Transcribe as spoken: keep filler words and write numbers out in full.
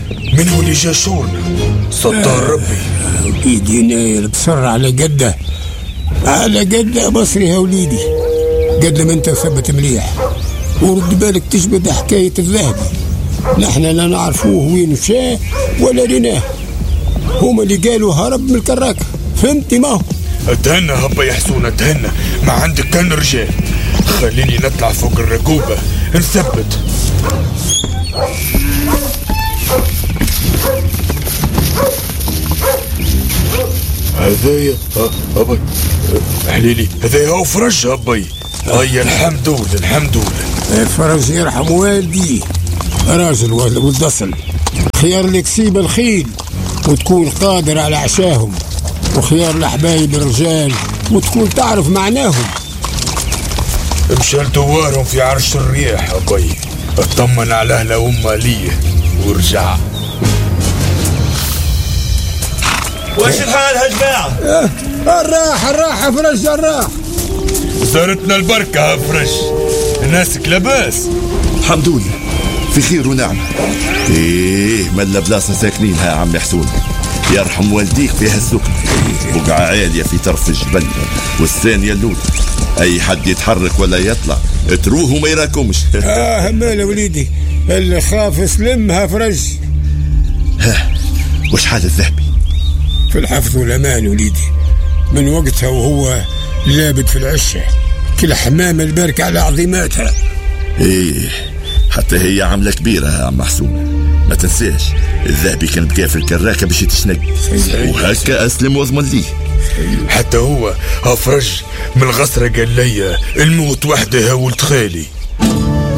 من هو اللي جا شورنا؟ ستار ربي. وليدي ناير بسرعة على قده، على قده بصري يا وليدي، قد لما انت ثبت مليح ورد بالك تجبد حكاية الذهبي. نحن لا نعرفوه وين مشى ولا ريناه، هما اللي قالوا هرب من الكراكة، فهمتي؟ ما هو اتهنى هبا يا حسون، اتهنى، ما عندك كان رجال. خليني نطلع فوق الركوبة نثبت. هذايا هبا حليلي، هذايا هو فرج هبي. هيا الحمد لله الحمد لله. فرج يرحم والدي، راجل ولد اصل، خيار لك سيب الخيل وتكون قادر على عشاهم، وخيار الحبايب الرجال وتكون تعرف معناهم. مشى لدوارهم في عرش الرياح أبي، اطمن على أهله وأمه ليه ورجع. واش الحال يا جماعة؟ اه الراحة الراحة فرج الراحة. زارتنا البركة يا فرج، ناسك لاباس؟ الحمد لله في خير ونعمة. ايه ملا بلاصة ساكنينها يا عم حسون، يرحم والديك فيها السكن، بقعة عالية في طرف الجبل، والثانية اللولة اي حد يتحرك ولا يطلع تروه وما يراكمش. اه مالا وليدي اللي خاف سلمها فرج. ها وش حال الذهبي؟ في الحفظ والأمان وليدي، من وقتها وهو لابد في العشة كل حمام البركة على عظيماتها. ايه حتى هي عملة كبيرة يا عم حسون، ما تنساش الذهبي كان بقى في الكراكة باش يتشنق، وهكا أسلم واضمن ليه. حتى هو هفرج من الغسرة قال لي الموت وحده يا ولد خالي.